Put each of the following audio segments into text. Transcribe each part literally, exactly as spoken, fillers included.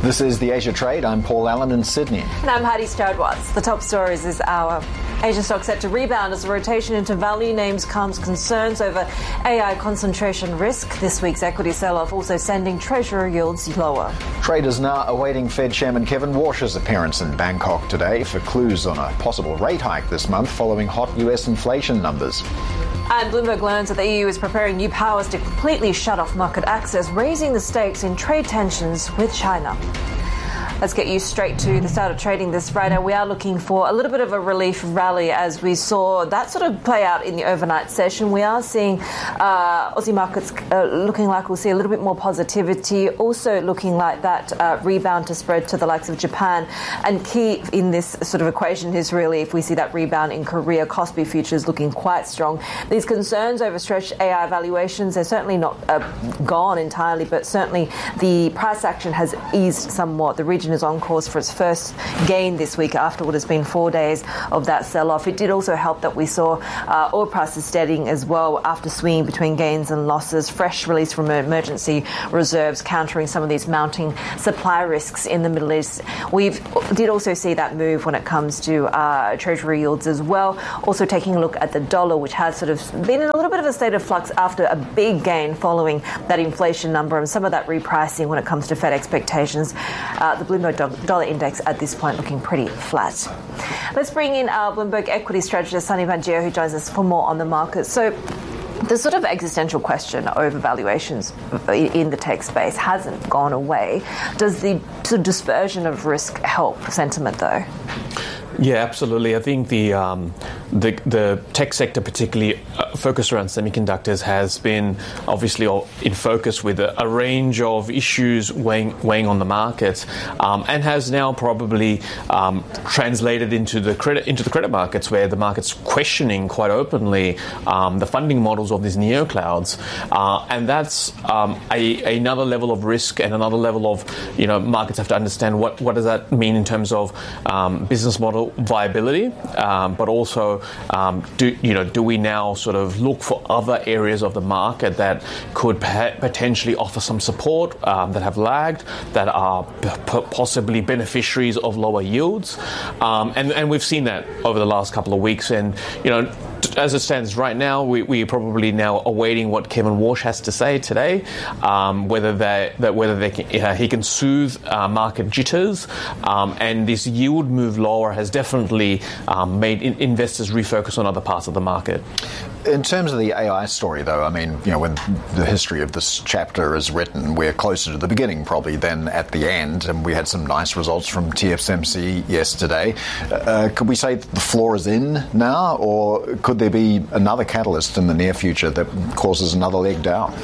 This is the Asia Trade. I'm Paul Allen in Sydney. And I'm Hadi Stradwatz. The top stories this hour. Asian stocks set to rebound as the rotation into value names calms concerns over A I concentration risk. This week's equity sell-off also sending Treasury yields lower. Traders now awaiting Fed Chairman Kevin Warsh's appearance in Bangkok today for clues on a possible rate hike this month following hot U S inflation numbers. And Bloomberg learns that the E U is preparing new powers to completely shut off market access, raising the stakes in trade tensions with China. Let's get you straight to the start of trading this Friday. We are looking for a little bit of a relief rally as we saw that sort of play out in the overnight session. We are seeing uh, Aussie markets uh, looking like we'll see a little bit more positivity, also looking like that uh, rebound to spread to the likes of Japan. And key in this sort of equation is really if we see that rebound in Korea, Kospi futures looking quite strong. These concerns over stretched A I valuations, they're certainly not uh, gone entirely, but certainly the price action has eased somewhat. The region is on course for its first gain this week after what has been four days of that sell-off. It did also help that we saw uh, oil prices steadying as well after swinging between gains and losses. Fresh release from emergency reserves countering some of these mounting supply risks in the Middle East. We did also see that move when it comes to uh, Treasury yields as well. Also taking a look at the dollar, which has sort of been in a little bit of a state of flux after a big gain following that inflation number and some of that repricing when it comes to Fed expectations. Uh, the Bloomberg dollar index at this point looking pretty flat. Let's bring in our Bloomberg equity strategist, Sunny Bangio, who joins us for more on the market. So the sort of existential question over valuations in the tech space hasn't gone away. Does the sort of dispersion of risk help sentiment, though? Yeah, absolutely. I think the um, the, the tech sector, particularly uh, focused around semiconductors, has been obviously in focus with a, a range of issues weighing, weighing on the markets, um, and has now probably um, translated into the credit into the credit markets, where the market's questioning quite openly um, the funding models of these neoclouds, uh, and that's um, a, another level of risk and another level of, you know, markets have to understand what what does that mean in terms of um, business model viability, um, but also um, do you know do we now sort of look for other areas of the market that could pa- potentially offer some support, um, that have lagged, that are p- possibly beneficiaries of lower yields, um, and and we've seen that over the last couple of weeks. And you know, as it stands right now, we we probably now awaiting what Kevin Warsh has to say today, um, whether they that whether they can, uh, he can soothe uh, market jitters, um, and this yield move lower has definitely um, made in- investors refocus on other parts of the market. In terms of the A I story, though, I mean, you know, when the history of this chapter is written, we're closer to the beginning probably than at the end, and we had some nice results from T S M C yesterday. Uh, could we say that the floor is in now, or could there be another catalyst in the near future that causes another leg down?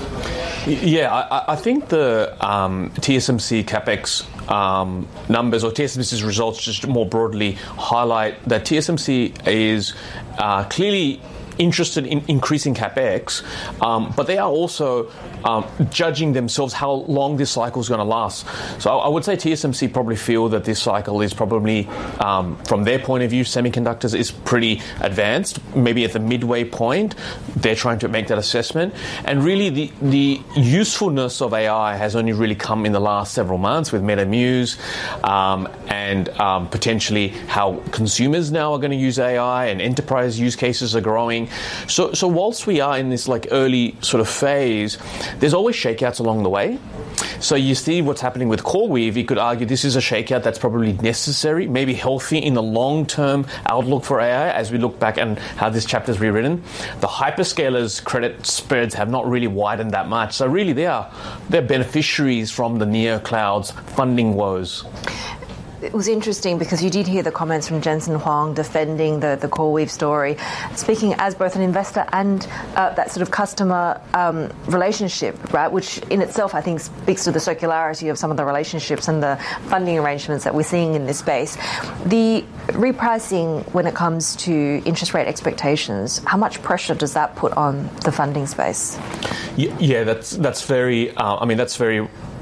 Yeah, I, I think the um, T S M C CapEx um, numbers, or T S M C's results just more broadly highlight that T S M C is uh, clearly interested in increasing CapEx, um, but they are also um, judging themselves how long this cycle is going to last. So I, I would say T S M C probably feel that this cycle is probably, um, from their point of view, semiconductors is pretty advanced, maybe at the midway point. They're trying to make that assessment. And really the, the usefulness of A I has only really come in the last several months with MetaMuse, um, and um, potentially how consumers now are going to use A I and enterprise use cases are growing. So, so whilst we are in this like early sort of phase, there's always shakeouts along the way. So you see what's happening with CoreWeave. You could argue this is a shakeout that's probably necessary, maybe healthy in the long-term outlook for A I as we look back and how this chapter is rewritten. The hyperscalers' credit spreads have not really widened that much. So really they are they're beneficiaries from the neoclouds' funding woes. It was interesting because you did hear the comments from Jensen Huang defending the, the CoreWeave story, speaking as both an investor and uh, that sort of customer um, relationship, right, which in itself I think speaks to the circularity of some of the relationships and the funding arrangements that we're seeing in this space. The repricing when it comes to interest rate expectations, how much pressure does that put on the funding space? Yeah, that's that's very, uh, I mean, that's very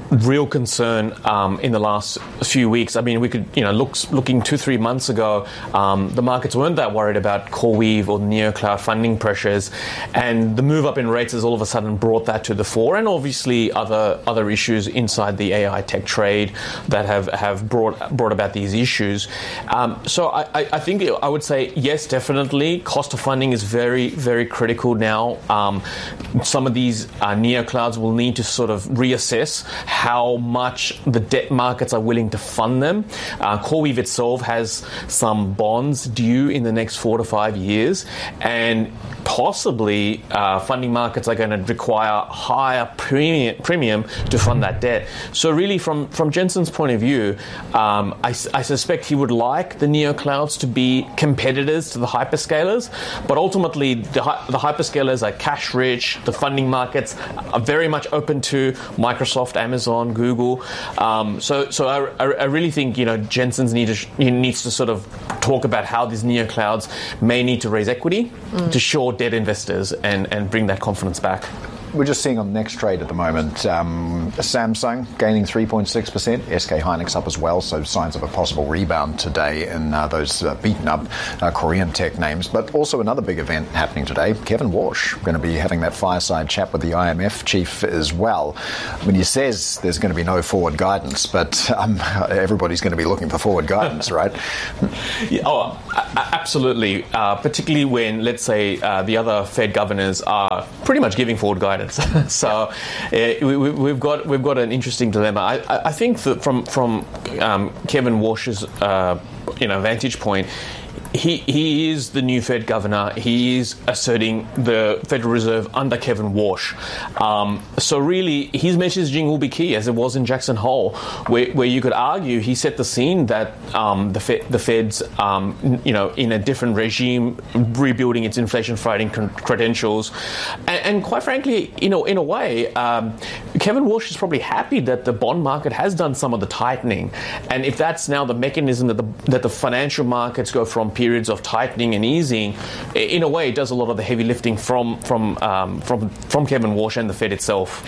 real concern um, in the last few weeks. I mean, we could, you know, look, looking two, three months ago, um, the markets weren't that worried about CoreWeave or NeoCloud funding pressures, and the move up in rates has all of a sudden brought that to the fore, and obviously other other issues inside the A I tech trade that have, have brought brought about these issues. Um, so I, I think I would say yes, definitely. Cost of funding is very, very critical now. Um, some of these uh, NeoClouds will need to sort of reassess how much the debt markets are willing to fund them. Uh, CoreWeave itself has some bonds due in the next four to five years, and possibly uh, funding markets are going to require higher premium, premium to fund that debt. So really, from, from Jensen's point of view, um, I, I suspect he would like the NeoClouds to be competitors to the hyperscalers, but ultimately the, the hyperscalers are cash rich, the funding markets are very much open to Microsoft, Amazon, Google. Um, so so I, I really think, you know, Jensen's need to, he needs to sort of talk about how these NeoClouds may need to raise equity mm. to shore debt investors and, and bring that confidence back. We're just seeing on Next Trade at the moment, um, Samsung gaining three point six percent, S K Hynix up as well, so signs of a possible rebound today in uh, those uh, beaten up uh, Korean tech names. But also another big event happening today, Kevin Warsh going to be having that fireside chat with the I M F chief as well. I mean, he says there's going to be no forward guidance, but um, everybody's going to be looking for forward guidance, right? Yeah, oh, absolutely, uh, particularly when, let's say, uh, the other Fed governors are pretty much giving forward guidance. So uh, we, we've got we've got an interesting dilemma. I, I think that from from um, Kevin Warsh's uh, you know vantage point, he he is the new Fed governor. He is asserting the Federal Reserve under Kevin Warsh. Um, so really, his messaging will be key, as it was in Jackson Hole, where, where you could argue he set the scene that um, the Fed, the Fed's um, you know in a different regime, rebuilding its inflation fighting credentials, and, and quite frankly, you know, in a way, um, Kevin Warsh is probably happy that the bond market has done some of the tightening, and if that's now the mechanism that the that the financial markets go from periods of tightening and easing, in a way, it does a lot of the heavy lifting from from um, from from Kevin Warsh and the Fed itself.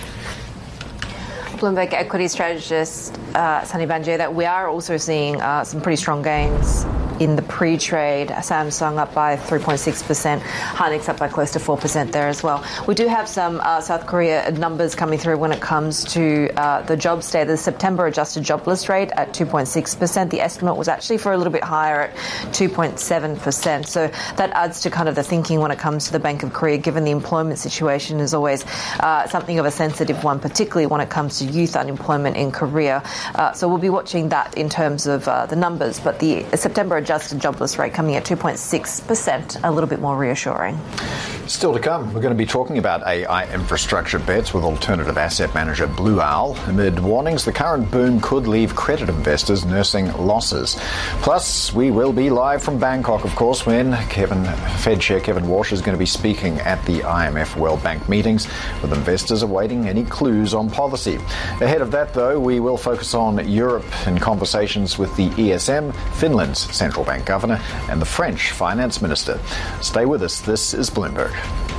Bloomberg equity strategist uh, Sunny Banjir, that we are also seeing uh, some pretty strong gains in the pre-trade. Samsung up by three point six percent, Hynix up by close to four percent there as well. We do have some uh, South Korea numbers coming through when it comes to uh, the jobs data. The September adjusted jobless rate at two point six percent. The estimate was actually for a little bit higher at two point seven percent. So that adds to kind of the thinking when it comes to the Bank of Korea, given the employment situation is always uh, something of a sensitive one, particularly when it comes to youth unemployment in Korea. Uh, so we'll be watching that in terms of uh, the numbers. But the September adjusted jobless rate coming at two point six percent, a little bit more reassuring. Still to come, we're going to be talking about A I infrastructure bets with alternative asset manager Blue Owl. Amid warnings, the current boom could leave credit investors nursing losses. Plus, we will be live from Bangkok, of course, when Kevin, Fed Chair Kevin Warsh is going to be speaking at the I M F World Bank meetings, with investors awaiting any clues on policy. Ahead of that, though, we will focus on Europe in conversations with the E S M, Finland's central bank governor, and the French finance minister. Stay with us. This is Bloomberg.